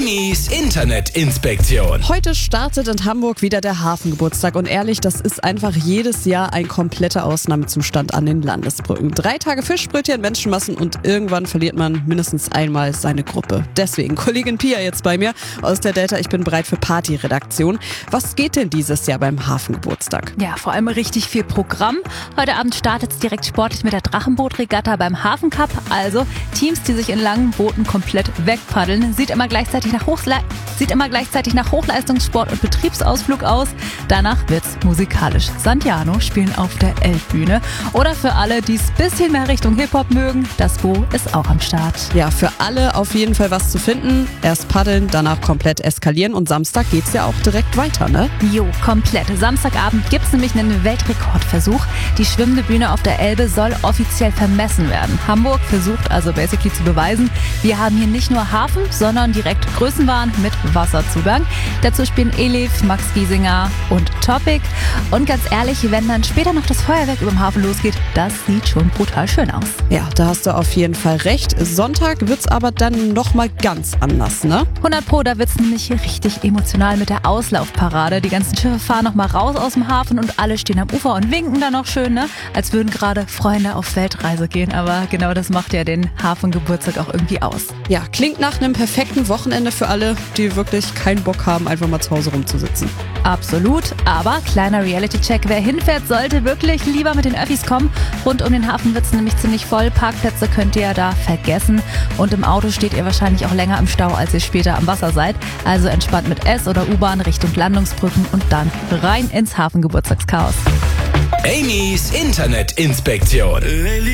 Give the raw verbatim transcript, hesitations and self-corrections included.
Amy's Internetinspektion. Heute startet in Hamburg wieder der Hafengeburtstag und ehrlich, das ist einfach jedes Jahr ein kompletter Ausnahmezustand an den Landesbrücken. Drei Tage Fischbrötchen, Menschenmassen und irgendwann verliert man mindestens einmal seine Gruppe. Deswegen, Kollegin Pia jetzt bei mir aus der Delta, ich bin bereit für Partyredaktion. Was geht denn dieses Jahr beim Hafengeburtstag? Ja, vor allem richtig viel Programm. Heute Abend startet es direkt sportlich mit der Drachenbootregatta beim Hafencup. Also Teams, die sich in langen Booten komplett wegpaddeln. Sieht immer gleichzeitig nach, Hochsle- sieht immer gleichzeitig nach Hochleistungssport und Betriebsausflug aus. Danach wird's musikalisch. Santiano spielen auf der Elbbühne. Oder für alle, die es ein bisschen mehr Richtung Hip-Hop mögen, das Bo ist auch am Start. Ja, für alle auf jeden Fall was zu finden. Erst paddeln, danach komplett eskalieren und Samstag geht's ja auch direkt weiter, ne? Jo, komplett. Samstagabend gibt's nämlich einen Weltrekordversuch. Die schwimmende Bühne auf der Elbe soll offiziell vermessen werden. Hamburg versucht also basically zu beweisen, wir haben hier nicht nur Hafen, sondern direkt Größenwahn mit Wasserzugang. Dazu spielen Elif, Max Giesinger und Topic. Und ganz ehrlich, wenn dann später noch das Feuerwerk über dem Hafen losgeht, das sieht schon brutal schön aus. Ja, da hast du auf jeden Fall recht. Sonntag wird's aber dann nochmal ganz anders, ne? hundert Pro, da wird's nämlich richtig emotional mit der Auslaufparade. Die ganzen Schiffe fahren nochmal raus aus dem Hafen und alle stehen am Ufer und winken dann noch schön, ne? Als würden gerade Freunde auf Weltreise gehen. Aber genau das macht ja den Hafengeburtstag auch irgendwie aus. Ja, klingt nach einem perfekten Wochenende für alle, die wirklich keinen Bock haben, einfach mal zu Hause rumzusitzen. Absolut, aber kleiner Reality-Check, wer hinfährt, sollte wirklich lieber mit den Öffis kommen. Rund um den Hafen wird es nämlich ziemlich voll, Parkplätze könnt ihr ja da vergessen und im Auto steht ihr wahrscheinlich auch länger im Stau, als ihr später am Wasser seid. Also entspannt mit S- oder U-Bahn Richtung Landungsbrücken und dann rein ins Hafengeburtstagschaos. Amy's Internetinspektion.